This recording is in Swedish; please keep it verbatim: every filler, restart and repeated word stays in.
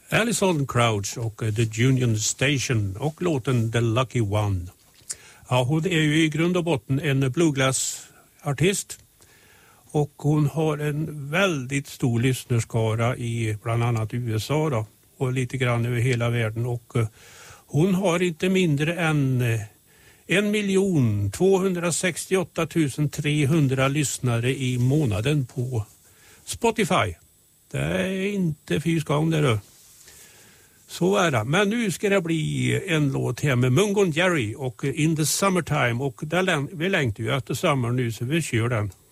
Alison Crouch och The Union Station och låten The Lucky One. Ja, hon är ju i grund och botten en bluegrass-artist och hon har en väldigt stor lyssnarskara i bland annat U S A då, och lite grann över hela världen, och uh, hon har inte mindre än uh, en miljon tvåhundrasextioåtta tusen trehundra lyssnare i månaden på Spotify. Det är inte fyrskång där då. Så är det. Men nu ska det bli en låt här med Mungo Jerry och In the Summertime. Och där, vi längtar ju efter sommar nu, så vi kör den.